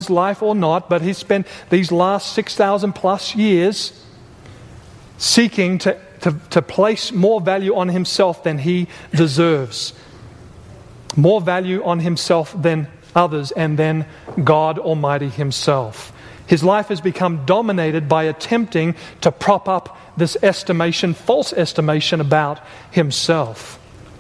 life or not, but he spent these last 6,000 plus years seeking to place more value on himself than he deserves. More value on himself than others and then God Almighty himself. His life has become dominated by attempting to prop up this false estimation about himself.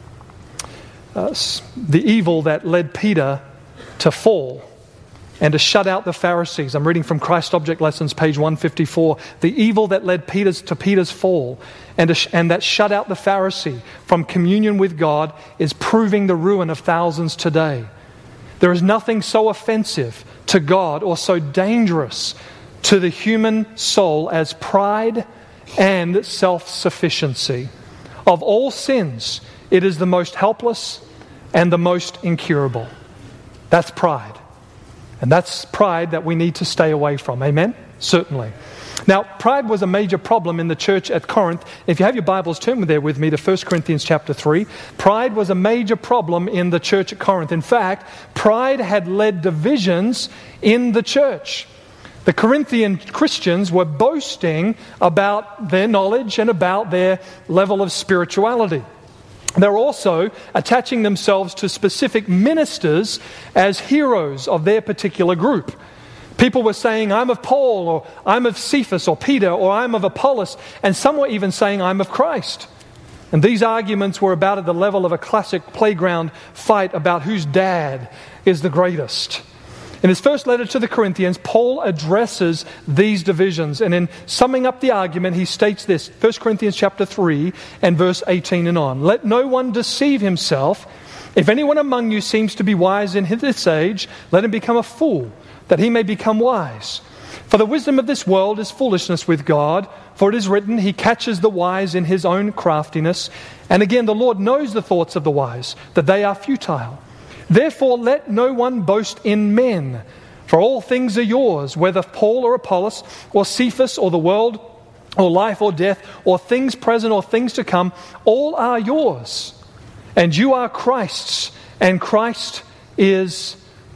The evil that led Peter to fall and to shut out the Pharisees. I'm reading from Christ Object Lessons, page 154. The evil that led to Peter's fall and that shut out the Pharisee from communion with God is proving the ruin of thousands today. There is nothing so offensive to God or so dangerous to the human soul as pride and self-sufficiency. Of all sins, it is the most helpless and the most incurable. That's pride. And that's pride that we need to stay away from. Amen? Certainly. Now, pride was a major problem in the church at Corinth. If you have your Bibles, turn there with me to 1 Corinthians chapter 3. Pride was a major problem in the church at Corinth. In fact, pride had led divisions in the church. The Corinthian Christians were boasting about their knowledge and about their level of spirituality. They're also attaching themselves to specific ministers as heroes of their particular group. People were saying, I'm of Paul, or I'm of Cephas, or Peter, or I'm of Apollos, and some were even saying, I'm of Christ. And these arguments were about at the level of a classic playground fight about whose dad is the greatest. In his first letter to the Corinthians, Paul addresses these divisions, and in summing up the argument, he states this, 1 Corinthians chapter 3 and verse 18 and on. Let no one deceive himself. If anyone among you seems to be wise in this age, let him become a fool, that he may become wise. For the wisdom of this world is foolishness with God, for it is written, He catches the wise in His own craftiness. And again, the Lord knows the thoughts of the wise, that they are futile. Therefore, let no one boast in men, for all things are yours, whether Paul or Apollos, or Cephas, or the world, or life or death, or things present or things to come, all are yours. And you are Christ's, and Christ is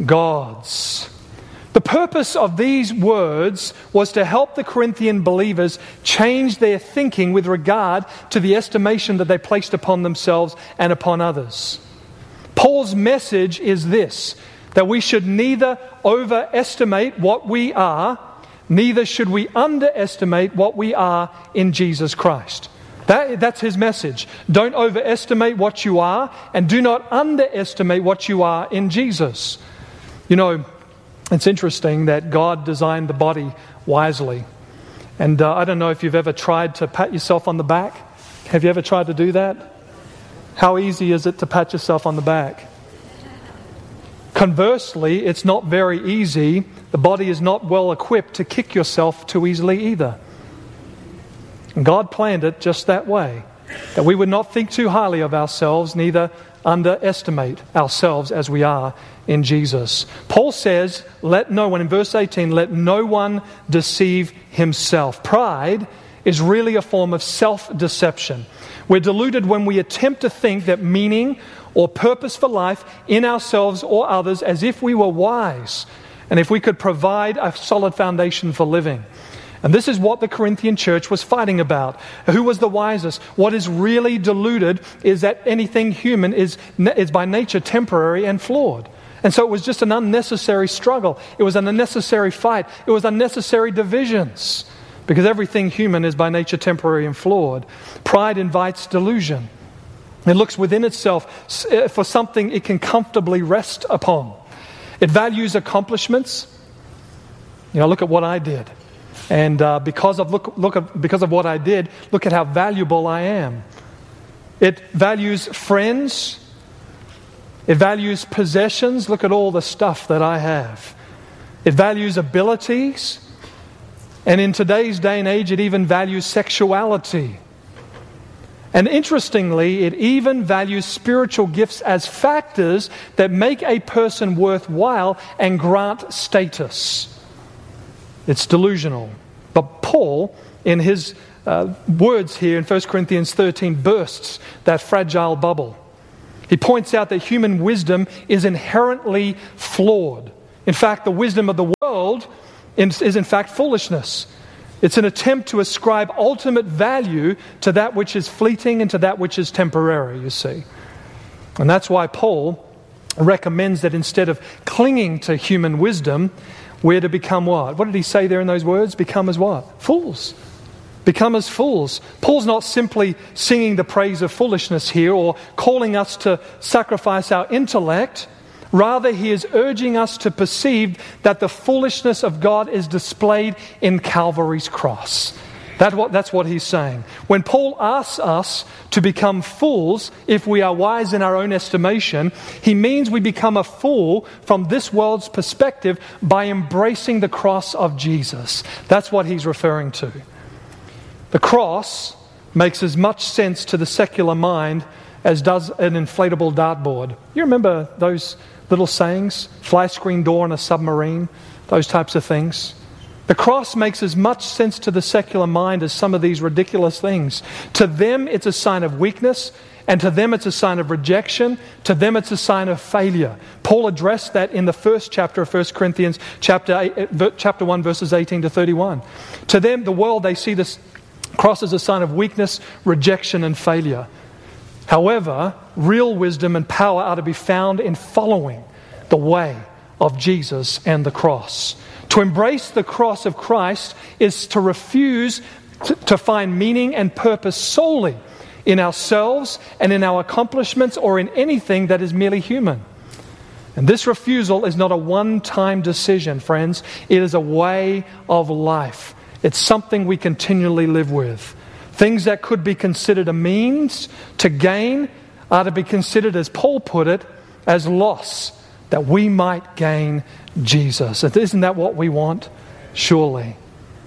God's. The purpose of these words was to help the Corinthian believers change their thinking with regard to the estimation that they placed upon themselves and upon others. Paul's message is this, that we should neither overestimate what we are, neither should we underestimate what we are in Jesus Christ. That's his message. Don't overestimate what you are, and do not underestimate what you are in Jesus. You know, it's interesting that God designed the body wisely. And I don't know if you've ever tried to pat yourself on the back. Have you ever tried to do that? How easy is it to pat yourself on the back? Conversely, it's not very easy. The body is not well equipped to kick yourself too easily either. And God planned it just that way, that we would not think too highly of ourselves, neither underestimate ourselves as we are in Jesus. Paul says, let no one, in verse 18, let no one deceive himself. Pride is really a form of self-deception. We're deluded when we attempt to think that meaning or purpose for life in ourselves or others as if we were wise and if we could provide a solid foundation for living. And this is what the Corinthian church was fighting about. Who was the wisest? What is really deluded is that anything human is by nature temporary and flawed. And so it was just an unnecessary struggle. It was an unnecessary fight. It was unnecessary divisions. Because everything human is by nature temporary and flawed. Pride invites delusion. It looks within itself for something it can comfortably rest upon. It values accomplishments. You know, look at what I did. And because of what I did, look at how valuable I am. It values friends. It values possessions. Look at all the stuff that I have. It values abilities. And in today's day and age, it even values sexuality. And interestingly, it even values spiritual gifts as factors that make a person worthwhile and grant status. It's delusional. But Paul, in his words here in 1 Corinthians 13, bursts that fragile bubble. He points out that human wisdom is inherently flawed. In fact, the wisdom of the world is in fact foolishness. It's an attempt to ascribe ultimate value to that which is fleeting and to that which is temporary, you see. And that's why Paul recommends that instead of clinging to human wisdom, we're to become what? What did he say there in those words? Become as what? Fools. Become as fools. Paul's not simply singing the praise of foolishness here or calling us to sacrifice our intellect. Rather, he is urging us to perceive that the foolishness of God is displayed in Calvary's cross. That's what he's saying. When Paul asks us to become fools, if we are wise in our own estimation, he means we become a fool from this world's perspective by embracing the cross of Jesus. That's what he's referring to. The cross makes as much sense to the secular mind as does an inflatable dartboard. You remember those little sayings? Fly screen door on a submarine, those types of things. The cross makes as much sense to the secular mind as some of these ridiculous things. To them, it's a sign of weakness, and to them, it's a sign of rejection. To them, it's a sign of failure. Paul addressed that in the first chapter of 1 Corinthians, chapter 1, verses 18 to 31. To them, the world, they see this cross as a sign of weakness, rejection, and failure. However, real wisdom and power are to be found in following the way of Jesus and the cross. To embrace the cross of Christ is to refuse to find meaning and purpose solely in ourselves and in our accomplishments or in anything that is merely human. And this refusal is not a one-time decision, friends. It is a way of life. It's something we continually live with. Things that could be considered a means to gain are to be considered, as Paul put it, as loss, that we might gain Jesus. Isn't that what we want? Surely.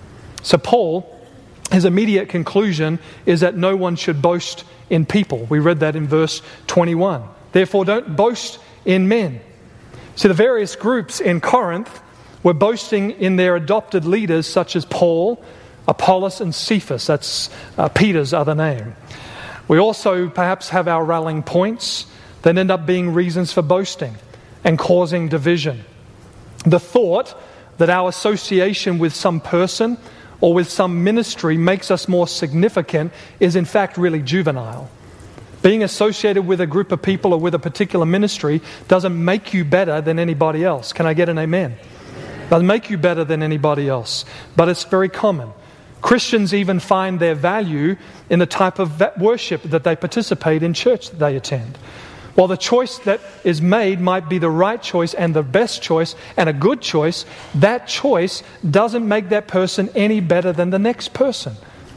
So Paul, his immediate conclusion is that no one should boast in people. We read that in verse 21. Therefore, don't boast in men. See, the various groups in Corinth were boasting in their adopted leaders such as Paul, Apollos, and Cephas. That's Peter's other name. We also perhaps have our rallying points that end up being reasons for boasting and causing division. The thought that our association with some person or with some ministry makes us more significant is in fact really juvenile. Being associated with a group of people or with a particular ministry doesn't make you better than anybody else. Can I get an amen? Doesn't make you better than anybody else, but it's very common. Christians even find their value in the type of worship that they participate in, church that they attend. While the choice that is made might be the right choice and the best choice and a good choice, that choice doesn't make that person any better than the next person.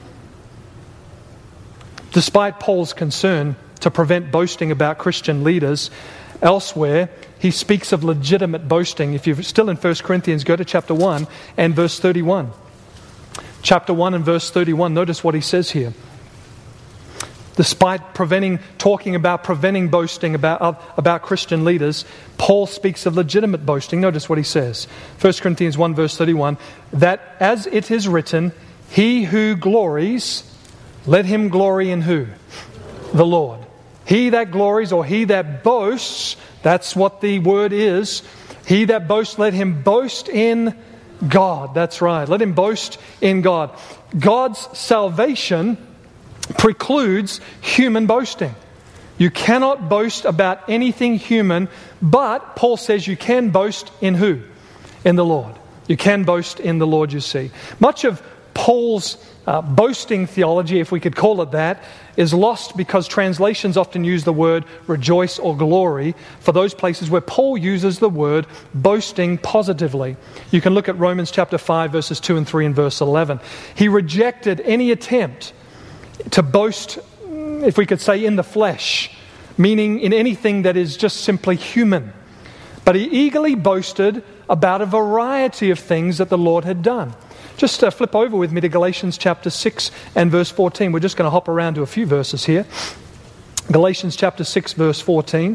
Despite Paul's concern to prevent boasting about Christian leaders, elsewhere he speaks of legitimate boasting. If you're still in 1 Corinthians, go to chapter 1 and verse 31. Chapter 1 and verse 31, notice what he says here. Despite talking about preventing boasting about Christian leaders, Paul speaks of legitimate boasting. Notice what he says. 1 Corinthians 1 verse 31, that as it is written, he who glories, let him glory in who? The Lord. He that glories or he that boasts, that's what the word is. He that boasts, let him boast in God. That's right. Let him boast in God. God's salvation precludes human boasting. You cannot boast about anything human, but Paul says you can boast in who? In the Lord. You can boast in the Lord, you see. Much of Paul's boasting theology, if we could call it that, is lost because translations often use the word rejoice or glory for those places where Paul uses the word boasting positively. You can look at Romans chapter 5 verses 2 and 3 and verse 11. He rejected any attempt to boast, if we could say, in the flesh, meaning in anything that is just simply human. But he eagerly boasted about a variety of things that the Lord had done. Just flip over with me to Galatians chapter 6 and verse 14. We're just going to hop around to a few verses here. Galatians chapter 6 verse 14.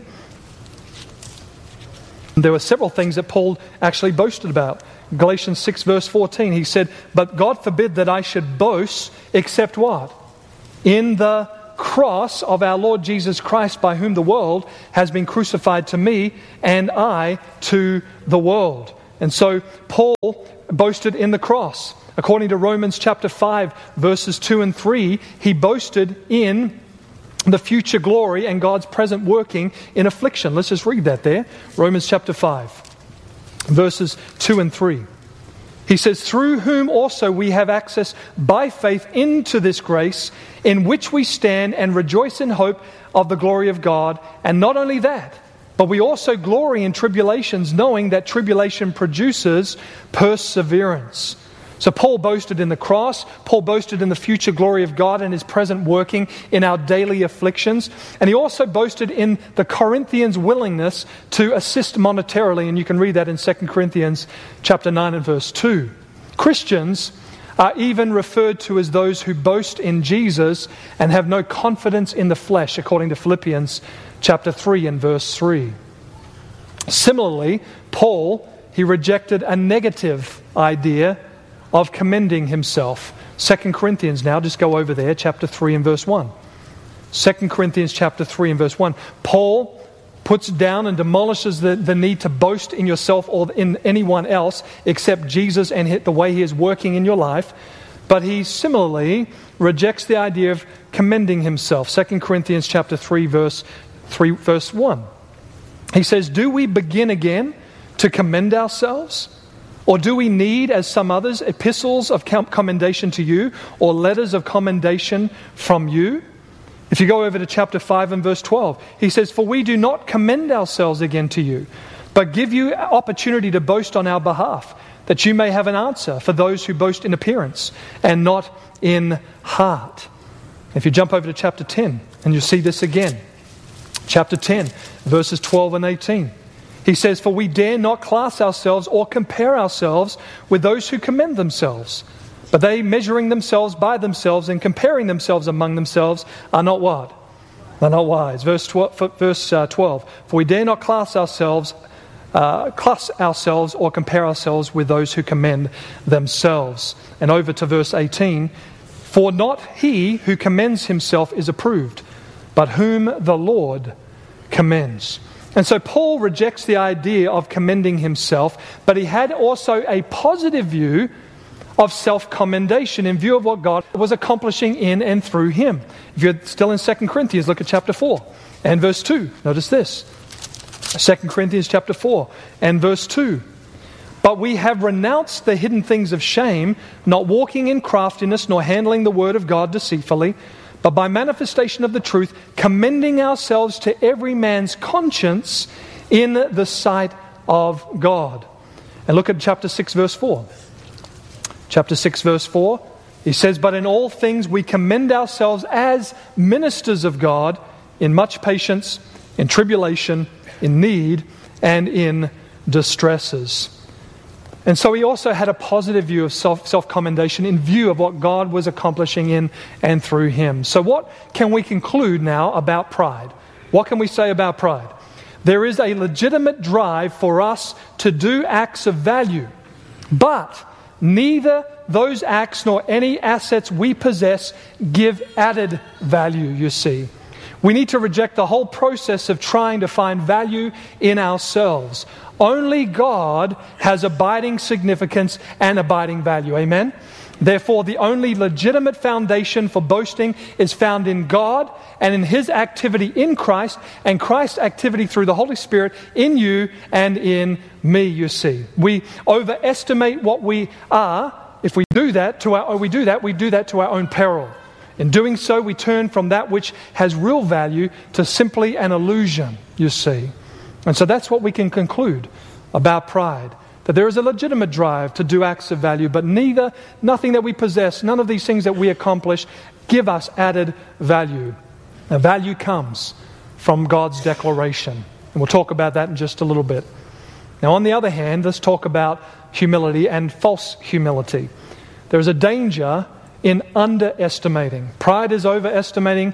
There were several things that Paul actually boasted about. Galatians 6 verse 14, he said, but God forbid that I should boast except what? In the cross of our Lord Jesus Christ, by whom the world has been crucified to me and I to the world. And so Paul boasted in the cross. According to Romans chapter 5, verses 2 and 3, he boasted in the future glory and God's present working in affliction. Let's just read that there. Romans chapter 5, verses 2 and 3. He says, through whom also we have access by faith into this grace in which we stand and rejoice in hope of the glory of God. And not only that, but we also glory in tribulations, knowing that tribulation produces perseverance. So Paul boasted in the cross, Paul boasted in the future glory of God and his present working in our daily afflictions. And he also boasted in the Corinthians' willingness to assist monetarily, and you can read that in 2 Corinthians chapter 9 and verse 2. Christians are even referred to as those who boast in Jesus and have no confidence in the flesh, according to Philippians chapter 3 and verse 3. Similarly, Paul, he rejected a negative idea of commending himself. 2 Corinthians now, just go over there, chapter 3 and verse 1. 2 Corinthians chapter 3 and verse 1. Paul puts down and demolishes the need to boast in yourself or in anyone else except Jesus and the way he is working in your life. But he similarly rejects the idea of commending himself. 2 Corinthians chapter 3 verse 1. He says, do we begin again to commend ourselves? Or do we need, as some others, epistles of commendation to you or letters of commendation from you? If you go over to chapter 5 and verse 12, he says, for we do not commend ourselves again to you, but give you opportunity to boast on our behalf, that you may have an answer for those who boast in appearance and not in heart. If you jump over to chapter 10, and you see this again. Chapter 10, verses 12 and 18. He says, for we dare not class ourselves or compare ourselves with those who commend themselves. But they, measuring themselves by themselves and comparing themselves among themselves, are not what? Are not wise. Verse 12. For we dare not class ourselves or compare ourselves with those who commend themselves. And over to verse 18. For not he who commends himself is approved, but whom the Lord commends. And so Paul rejects the idea of commending himself, but he had also a positive view of self-commendation in view of what God was accomplishing in and through him. If you're still in 2 Corinthians, look at chapter 4 and verse 2. Notice this. 2 Corinthians chapter 4 and verse 2. But we have renounced the hidden things of shame, not walking in craftiness, nor handling the word of God deceitfully, but by manifestation of the truth, commending ourselves to every man's conscience in the sight of God. And look at chapter 6, verse 4. Chapter 6, verse 4, he says, but in all things we commend ourselves as ministers of God in much patience, in tribulation, in need, and in distresses. And so he also had a positive view of self-commendation in view of what God was accomplishing in and through him. So what can we conclude now about pride? What can we say about pride? There is a legitimate drive for us to do acts of value, but neither those acts nor any assets we possess give added value, you see. We need to reject the whole process of trying to find value in ourselves. Only God has abiding significance and abiding value. Amen? Therefore, the only legitimate foundation for boasting is found in God and in His activity in Christ and Christ's activity through the Holy Spirit in you and in me, you see. We overestimate what we are. If we do that, we do that to our own peril. In doing so, we turn from that which has real value to simply an illusion, you see. And so that's what we can conclude about pride. That there is a legitimate drive to do acts of value, but nothing that we possess, none of these things that we accomplish give us added value. Now, value comes from God's declaration. And we'll talk about that in just a little bit. Now, on the other hand, let's talk about humility and false humility. There is a danger in underestimating. Pride is overestimating.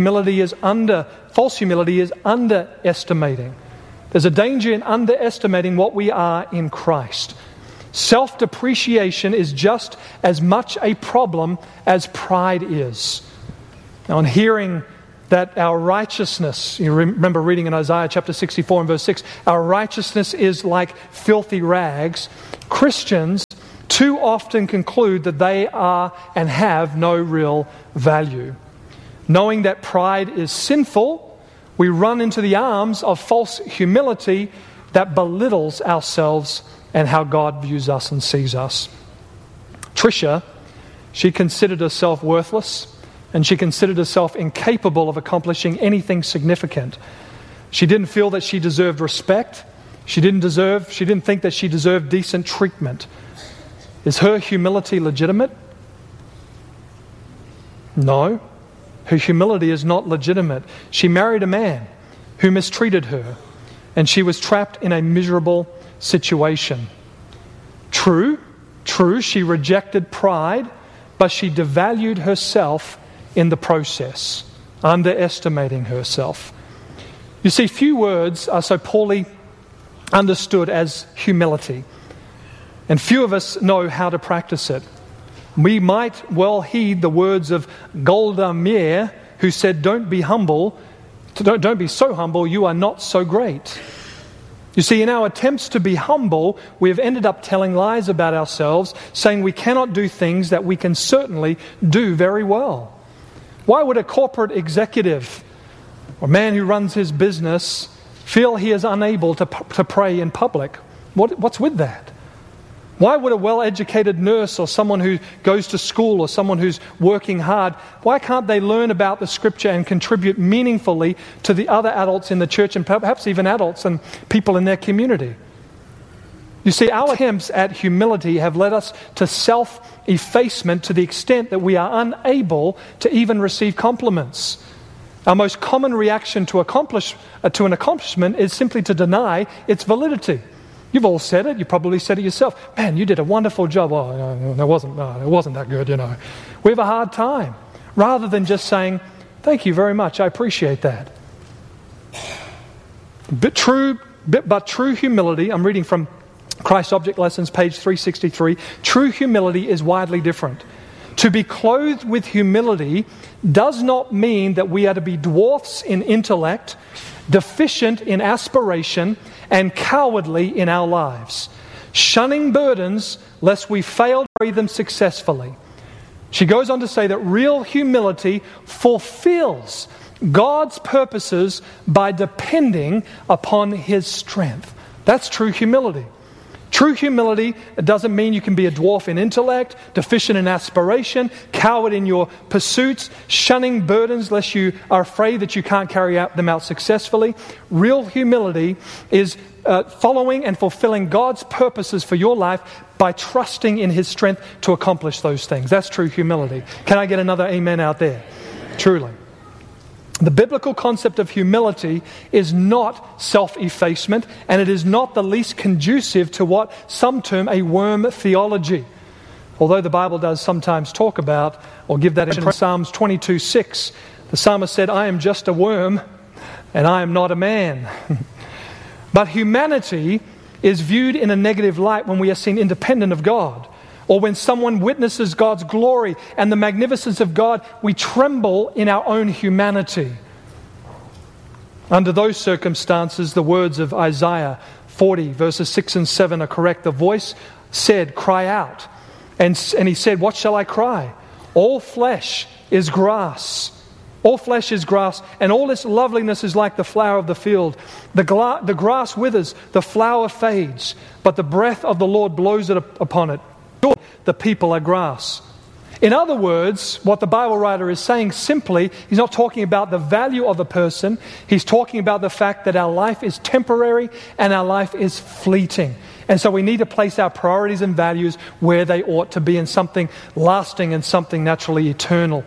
False humility is underestimating. There's a danger in underestimating what we are in Christ. Self-depreciation is just as much a problem as pride is. Now, in hearing that our righteousness, you remember reading in Isaiah chapter 64 and verse 6, our righteousness is like filthy rags, Christians too often conclude that they are and have no real value. Knowing that pride is sinful, we run into the arms of false humility that belittles ourselves and how God views us and sees us. Tricia, she considered herself worthless, and she considered herself incapable of accomplishing anything significant. She didn't feel that she deserved respect. She didn't think that she deserved decent treatment. Is her humility legitimate? No. Her humility is not legitimate. She married a man who mistreated her, and she was trapped in a miserable situation. True, she rejected pride, but she devalued herself in the process, underestimating herself. You see, few words are so poorly understood as humility, and few of us know how to practice it. We might well heed the words of Golda Meir, who said, don't be so humble, you are not so great. You see, in our attempts to be humble, we have ended up telling lies about ourselves, saying we cannot do things that we can certainly do very well. Why would a corporate executive or man who runs his business feel he is unable to pray in public? What's with that? Why would a well-educated nurse or someone who goes to school or someone who's working hard, why can't they learn about the Scripture and contribute meaningfully to the other adults in the church and perhaps even adults and people in their community? You see, our attempts at humility have led us to self-effacement to the extent that we are unable to even receive compliments. Our most common reaction to an accomplishment is simply to deny its validity. You've all said it. You probably said it yourself. Man, you did a wonderful job. Oh, no, it wasn't that good, We have a hard time. Rather than just saying, thank you very much, I appreciate that. But true humility, I'm reading from Christ Object Lessons, page 363. True humility is widely different. To be clothed with humility does not mean that we are to be dwarfs in intellect, deficient in aspiration, and cowardly in our lives, shunning burdens lest we fail to carry them successfully. She goes on to say that real humility fulfills God's purposes by depending upon His strength. That's true humility. True humility doesn't mean you can be a dwarf in intellect, deficient in aspiration, coward in your pursuits, shunning burdens lest you are afraid that you can't carry them out successfully. Real humility is following and fulfilling God's purposes for your life by trusting in His strength to accomplish those things. That's true humility. Can I get another amen out there? Truly. The biblical concept of humility is not self-effacement, and it is not the least conducive to what some term a worm theology. Although the Bible does sometimes talk about, or give that in Psalms 22:6, the psalmist said, I am just a worm, and I am not a man. But humanity is viewed in a negative light when we are seen independent of God. Or when someone witnesses God's glory and the magnificence of God, we tremble in our own humanity. Under those circumstances, the words of Isaiah 40, verses 6 and 7 are correct. The voice said, cry out. And he said, what shall I cry? All flesh is grass. All flesh is grass, and all its loveliness is like the flower of the field. The grass withers, the flower fades, but the breath of the Lord blows it upon it. The people are grass. In other words, what the Bible writer is saying simply, he's not talking about the value of a person. He's talking about the fact that our life is temporary and our life is fleeting. And so we need to place our priorities and values where they ought to be, in something lasting and something naturally eternal.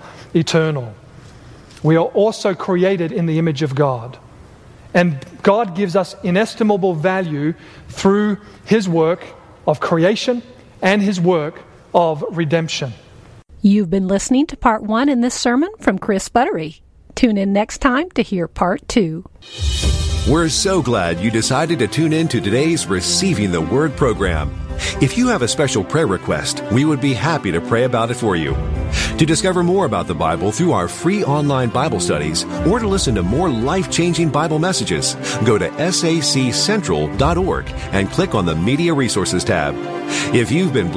We are also created in the image of God. And God gives us inestimable value through His work of creation and His work of redemption. You've been listening to part 1 in this sermon from Chris Buttery. Tune in next time to hear part 2. We're so glad you decided to tune in to today's Receiving the Word program. If you have a special prayer request, we would be happy to pray about it for you. To discover more about the Bible through our free online Bible studies, or to listen to more life-changing Bible messages, go to saccentral.org and click on the Media Resources tab. If you've been blessed